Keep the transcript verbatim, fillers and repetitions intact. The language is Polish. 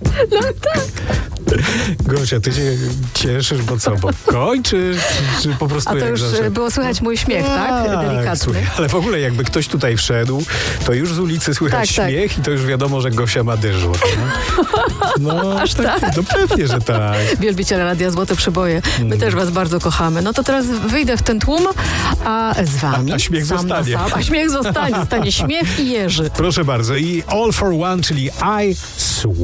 No tak. Gosia, ty się cieszysz, bo co, bo kończysz, czy, czy po prostu A to jak już zawsze? było słychać mój śmiech, tak? Delikatny. Słuchaj, ale w ogóle jakby ktoś tutaj wszedł, to już z ulicy słychać Tak, śmiech tak. i to już wiadomo, że Gosia ma dyżur. No, no Aż tak? No pewnie, że tak. Wielbiciele Radia Złote Przeboje. My Mm. też was bardzo kochamy. No to teraz wyjdę w ten tłum, a z wami A- a śmiech sam zostanie. Na sam, a śmiech zostanie. Zostanie śmiech i Jerzy. Proszę bardzo. I All for One, czyli I Swear.